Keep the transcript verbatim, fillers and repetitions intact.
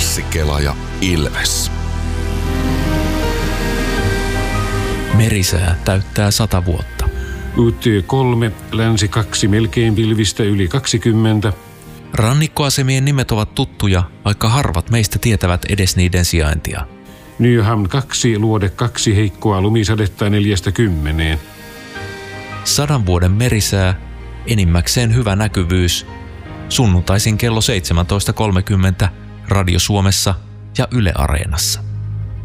Anssi Kela ja Ilves. Merisää täyttää sata vuotta. U T kolme, länsi kaksi, melkein pilvistä yli kaksikymmentä. Rannikkoasemien nimet ovat tuttuja, vaikka harvat meistä tietävät edes niiden sijaintia. Nyhamn kaksi, luode kaksi, heikkoa lumisadetta neljästä kymmeneen. Sadan vuoden merisää, enimmäkseen hyvä näkyvyys. Sunnuntaisin kello seitsemäntoista kolmekymmentä Radio Suomessa ja Yle Areenassa.